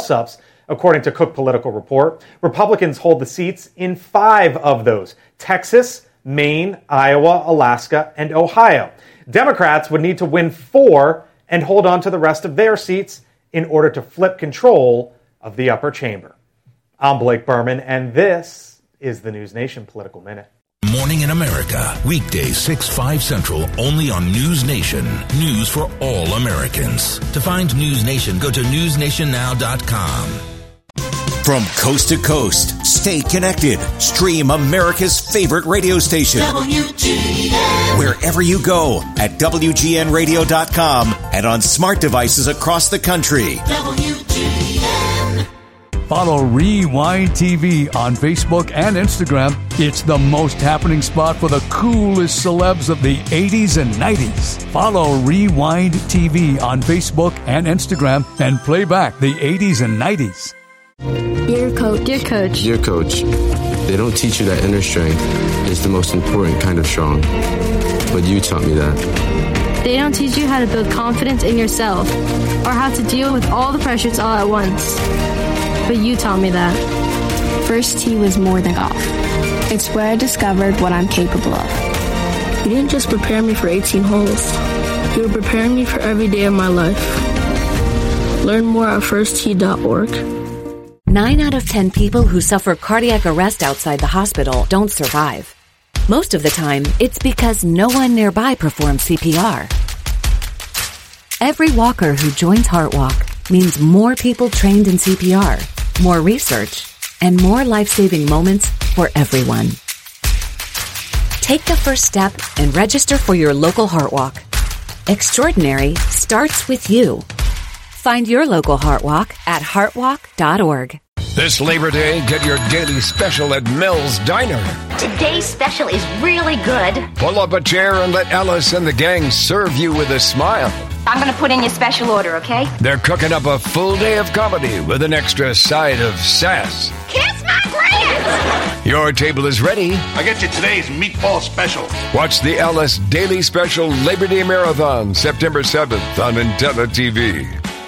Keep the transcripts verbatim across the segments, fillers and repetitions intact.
toss-ups, according to Cook Political Report. Republicans hold the seats in five of those: Texas, Maine, Iowa, Alaska, and Ohio. Democrats would need to win four and hold on to the rest of their seats in order to flip control of the upper chamber. I'm Blake Berman, and this is the News Nation Political Minute. Morning in America, weekdays six, five Central, only on News Nation. News for all Americans. To find News Nation, go to news nation now dot com. From coast to coast, stay connected. Stream America's favorite radio station. W G N. Wherever you go at W G N radio dot com and on smart devices across the country. W G N. Follow Rewind T V on Facebook and Instagram. It's the most happening spot for the coolest celebs of the eighties and nineties. Follow Rewind T V on Facebook and Instagram and play back the eighties and nineties. Dear Coach. Dear Coach. Dear Coach, they don't teach you that inner strength is the most important kind of strong. But you taught me that. They don't teach you how to build confidence in yourself or how to deal with all the pressures all at once. But you taught me that. First tee was more than golf. It's where I discovered what I'm capable of. You didn't just prepare me for eighteen holes. You were preparing me for every day of my life. Learn more at first tee dot org. Nine out of ten people who suffer cardiac arrest outside the hospital don't survive. Most of the time, it's because no one nearby performs C P R. Every walker who joins HeartWalk means more people trained in C P R, more research, and more life-saving moments for everyone. Take the first step and register for your local HeartWalk. Extraordinary starts with you. Find your local HeartWalk at heart walk dot org. This Labor Day, get your daily special at Mel's Diner. Today's special is really good. Pull up a chair and let Alice and the gang serve you with a smile. I'm going to put in your special order, okay? They're cooking up a full day of comedy with an extra side of sass. Kiss my grand! Your table is ready. I get you today's meatball special. Watch the Alice Daily Special Labor Day Marathon, September seventh on Intella T V.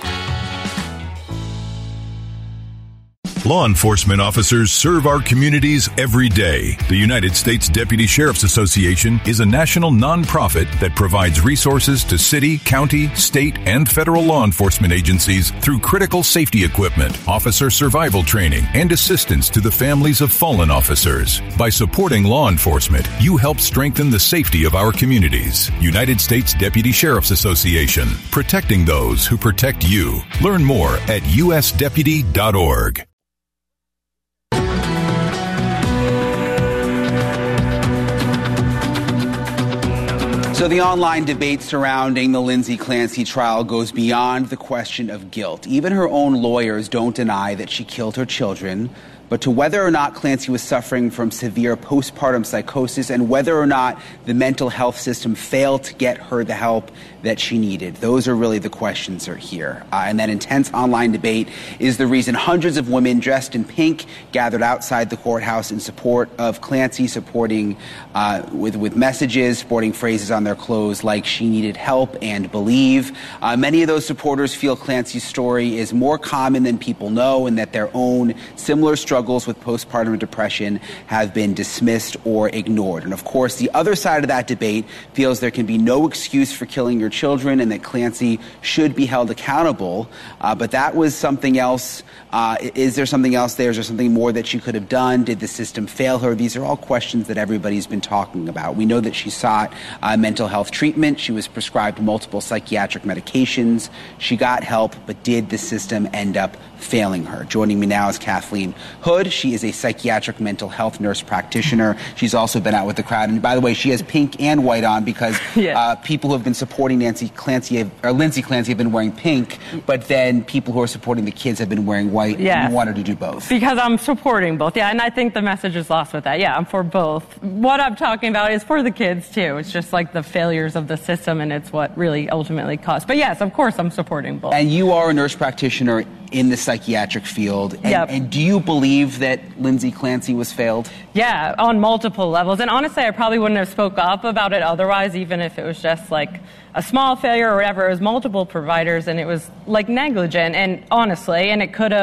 Law enforcement officers serve our communities every day. The United States Deputy Sheriff's Association is a national nonprofit that provides resources to city, county, state, and federal law enforcement agencies through critical safety equipment, officer survival training, and assistance to the families of fallen officers. By supporting law enforcement, you help strengthen the safety of our communities. United States Deputy Sheriff's Association, protecting those who protect you. Learn more at u s deputy dot org. So the online debate surrounding the Lindsay Clancy trial goes beyond the question of guilt. Even her own lawyers don't deny that she killed her children. But to whether or not Clancy was suffering from severe postpartum psychosis and whether or not the mental health system failed to get her the help that she needed. Those are really the questions are here. Uh, and that intense online debate is the reason hundreds of women dressed in pink gathered outside the courthouse in support of Clancy, supporting uh, with, with messages, sporting phrases on their clothes like "she needed help" and "believe." Uh, many of those supporters feel Clancy's story is more common than people know and that their own similar struggles with postpartum depression have been dismissed or ignored. And of course, the other side of that debate feels there can be no excuse for killing your children and that Clancy should be held accountable. Uh, but that was something else. Uh, is there something else there? Is there something more that she could have done? Did the system fail her? These are all questions that everybody's been talking about. We know that she sought uh, mental health treatment. She was prescribed multiple psychiatric medications. She got help, but did the system end up failing her? Joining me now is Kathleen Hood. She is a psychiatric mental health nurse practitioner. She's also been out with the crowd. And by the way, she has pink and white on because yeah. uh, people who have been supporting Nancy Clancy have, or Lindsay Clancy have been wearing pink, but then people who are supporting the kids have been wearing white. Yes. You wanted to do both. Because I'm supporting both. Yeah, and I think the message is lost with that. Yeah, I'm for both. What I'm talking about is for the kids, too. It's just like the failures of the system, and it's what really ultimately costs. But yes, of course, I'm supporting both. And you are a nurse practitioner in the psychiatric field. And, yep. and do you believe that Lindsay Clancy was failed? Yeah, on multiple levels. And honestly, I probably wouldn't have spoke up about it otherwise, even if it was just like a small failure or whatever. It was multiple providers, and it was like negligent, and honestly, and it could have